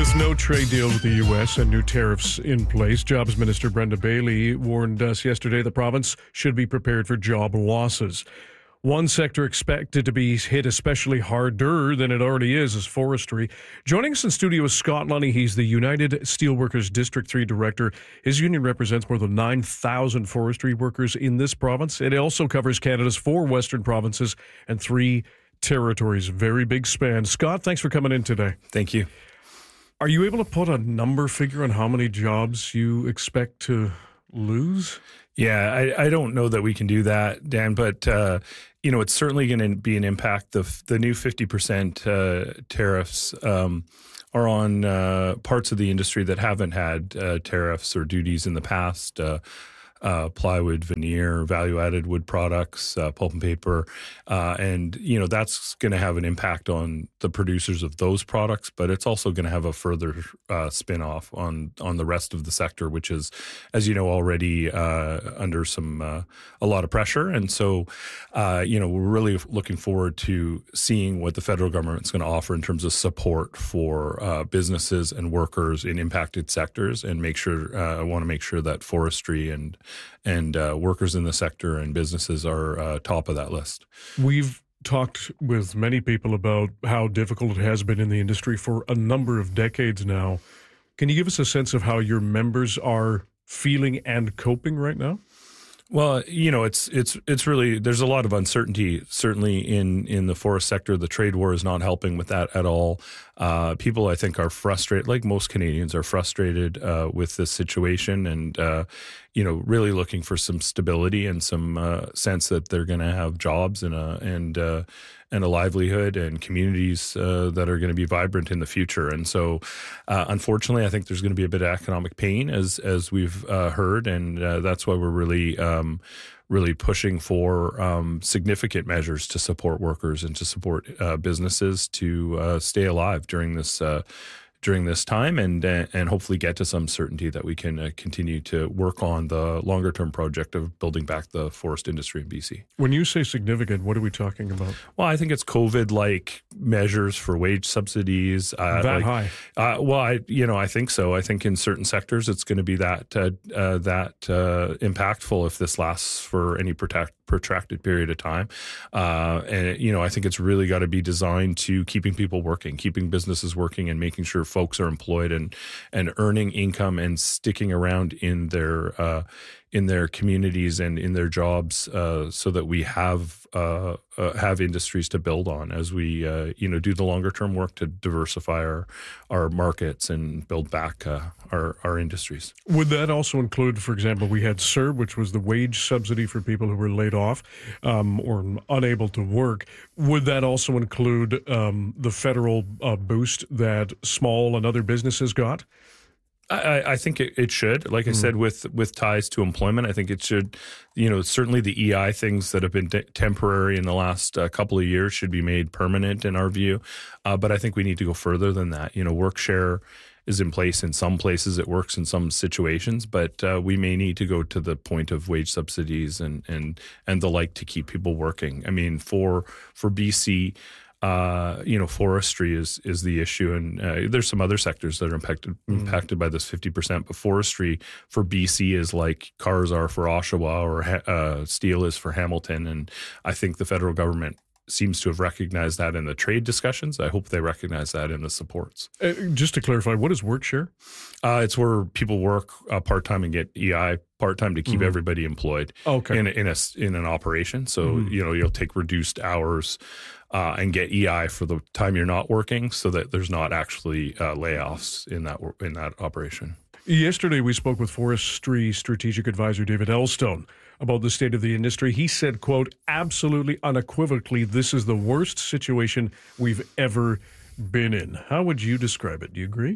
With no trade deal with the U.S. and new tariffs in place, Jobs Minister Brenda Bailey warned us yesterday the province should be prepared for job losses. One sector expected to be hit especially harder than it already is forestry. Joining us in studio is Scott Lunny. He's the United Steelworkers District 3 Director. His union represents more than 9,000 forestry workers in this province. It also covers Canada's 4 western provinces and 3 territories. Very big span. Scott, thanks for coming in today. Thank you. Are you able to put a number figure on how many jobs you expect to lose? Yeah, I don't know that we can do that, Dan, but it's certainly going to be an impact. The new 50% tariffs are on parts of the industry that haven't had tariffs or duties in the past. Plywood, veneer, value-added wood products, pulp and paper. And that's going to have an impact on the producers of those products, but it's also going to have a further spin-off on the rest of the sector, which is, as you know, already under a lot of pressure. And so, we're really looking forward to seeing what the federal government's going to offer in terms of support for businesses and workers in impacted sectors, and I want to make sure that forestry and workers in the sector and businesses are top of that list. We've talked with many people about how difficult it has been in the industry for a number of decades now. Can you give us a sense of how your members are feeling and coping right now? Well, it's really, there's a lot of uncertainty, certainly in the forest sector. The trade war is not helping with that at all. People, I think, are frustrated, like most Canadians, are frustrated with this situation and, really looking for some stability and some sense that they're going to have jobs and a livelihood and communities that are going to be vibrant in the future. And so, unfortunately, I think there's going to be a bit of economic pain, as we've heard, and that's why we're really pushing for significant measures to support workers and to support businesses to stay alive during this time, and hopefully get to some certainty that we can continue to work on the longer term project of building back the forest industry in BC. When you say significant, what are we talking about? Well, I think it's COVID-like measures for wage subsidies. High? I think so. I think in certain sectors it's going to be that impactful if this lasts for any protracted period of time. I think it's really got to be designed to keeping people working, keeping businesses working, and making sure folks are employed and earning income and sticking around in their communities and in their jobs, so that we have industries to build on as we do the longer term work to diversify our markets and build back our industries. Would that also include, for example, we had CERB, which was the wage subsidy for people who were laid off or unable to work. Would that also include the federal boost that small and other businesses got? I think it should. Like I said, with ties to employment, I think it should, certainly the EI things that have been temporary in the last couple of years should be made permanent in our view. But I think we need to go further than that. WorkShare is in place in some places. It works in some situations, but we may need to go to the point of wage subsidies and the like to keep people working. I mean, for BC, forestry is the issue, and there's some other sectors that are impacted by this 50%. But forestry for BC is like cars are for Oshawa or steel is for Hamilton, and I think the federal government seems to have recognized that in the trade discussions. I hope they recognize that in the supports. Just to clarify, what is WorkShare? It's where people work part-time and get EI part-time to keep everybody employed in an operation. So, you'll take reduced hours and get EI for the time you're not working, so that there's not actually layoffs in that operation. Yesterday, we spoke with Forestry Strategic Advisor David Elstone about the state of the industry. He said, quote, absolutely unequivocally, this is the worst situation we've ever been in. How would you describe it? Do you agree?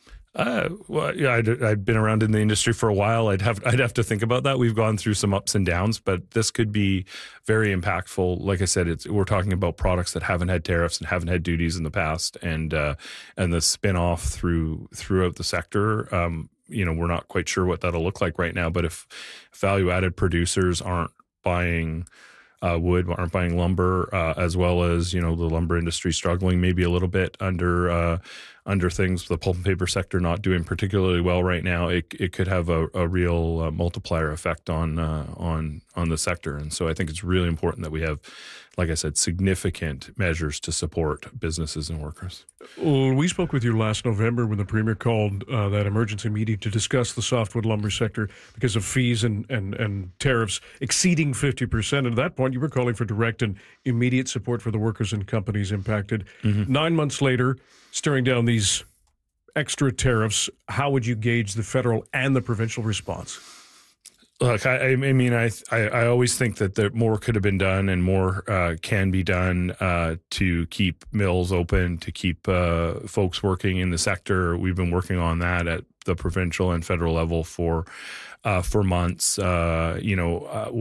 I've been around in the industry for a while. I'd have to think about that. We've gone through some ups and downs, but this could be very impactful. Like I said, we're talking about products that haven't had tariffs and haven't had duties in the past, and the spin-off throughout the sector. We're not quite sure what that'll look like right now. But if value-added producers aren't buying wood, aren't buying lumber, as well as the lumber industry struggling maybe a little bit under under things, the pulp and paper sector not doing particularly well right now, it could have a real multiplier effect on the sector. And so I think it's really important that we have, like I said, significant measures to support businesses and workers. Well, we spoke with you last November when the Premier called that emergency meeting to discuss the softwood lumber sector because of fees and tariffs exceeding 50%. At that point, you were calling for direct and immediate support for the workers and companies impacted. 9 months later, staring down these extra tariffs, how would you gauge the federal and the provincial response? Look, I mean, I always think that more could have been done and more can be done to keep mills open, to keep folks working in the sector. We've been working on that at the provincial and federal level for months.